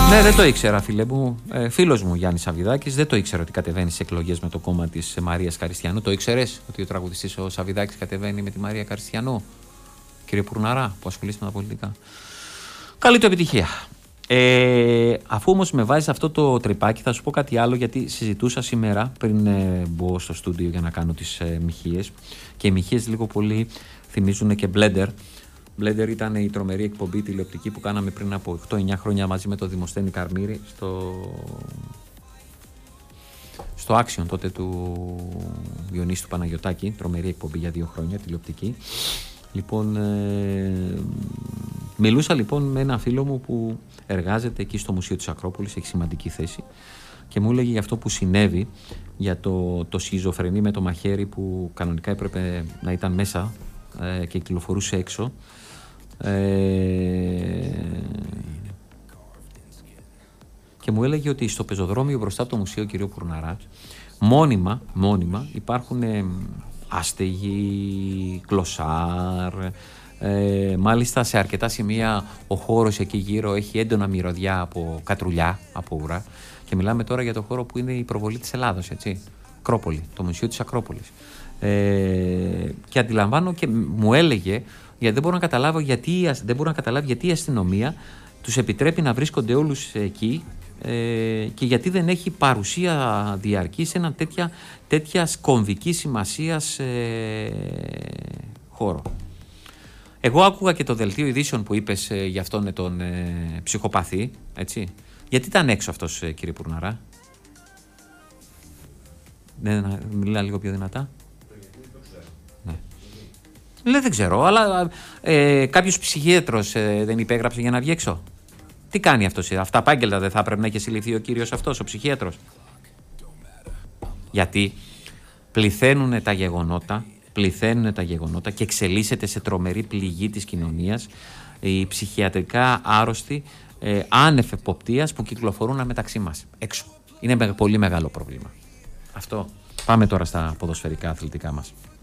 Ναι, δεν το ήξερα, φίλε μου. Φίλος μου Γιάννης Σαββιδάκης δεν το ήξερε ότι κατεβαίνει σε εκλογές με το κόμμα της Μαρίας Καριστιανού. Το ήξερες ότι ο τραγουδιστής ο Σαββιδάκης κατεβαίνει με τη Μαρία Καριστιανού, κύριε Πουρναρά, που ασχολείσαι με τα πολιτικά? Καλή του επιτυχία. Αφού όμως με βάζεις αυτό το τρυπάκι, θα σου πω κάτι άλλο, γιατί συζητούσα σήμερα πριν μπω στο στούντιο για να κάνω τις μοιχείες. Και οι μοιχείες λίγο πολύ θυμίζουν και Blender. Blender ήταν η τρομερή εκπομπή τηλεοπτική που κάναμε πριν από 8-9 χρόνια μαζί με τον Δημοσθένη Καρμύρη στο Action τότε του Διονύση του Παναγιωτάκη. Τρομερή εκπομπή για 2 χρόνια τηλεοπτική. Λοιπόν, μιλούσα λοιπόν με ένα φίλο μου που εργάζεται εκεί στο Μουσείο της Ακρόπολης, έχει σημαντική θέση, και μου έλεγε για αυτό που συνέβη, για το σχιζοφρενή με το μαχαίρι που κανονικά έπρεπε να ήταν μέσα και κυκλοφορούσε έξω. Και μου έλεγε ότι στο πεζοδρόμιο μπροστά από το μουσείο, κύριο Πουρναρά, μόνιμα υπάρχουν άστεγοι, κλωσάρ. Μάλιστα σε αρκετά σημεία ο χώρος εκεί γύρω έχει έντονα μυρωδιά από κατρουλιά, από ουρά. Και μιλάμε τώρα για το χώρο που είναι η προβολή της Ελλάδος, έτσι. Ακρόπολη, το Μουσείο της Ακρόπολης. Και αντιλαμβάνω και μου έλεγε, γιατί δεν μπορώ να καταλάβω γιατί η αστυνομία τους επιτρέπει να βρίσκονται όλους εκεί, και γιατί δεν έχει παρουσία διαρκή σε ένα τέτοια κομβική σημασίας χώρο. Εγώ άκουγα και το δελτίο ειδήσεων που είπες για αυτόν τον ψυχοπαθή, έτσι. Γιατί ήταν έξω αυτός, κύριε Πουρναρά? Μιλά λίγο πιο δυνατά. Ναι. Δεν ξέρω, αλλά κάποιος ψυχίατρος δεν υπέγραψε για να βγει έξω? Τι κάνει αυτός? Αυτά απάγγελτα δεν θα έπρεπε να έχει συλληφθεί ο κύριος αυτός, ο ψυχίατρος? Γιατί πληθαίνουν τα γεγονότα και εξελίσσεται σε τρομερή πληγή της κοινωνίας οι ψυχιατρικά άρρωστοι άνευ εποπτείας που κυκλοφορούν μεταξύ μας έξω. Είναι πολύ μεγάλο πρόβλημα αυτό. Πάμε τώρα στα ποδοσφαιρικά αθλητικά μας.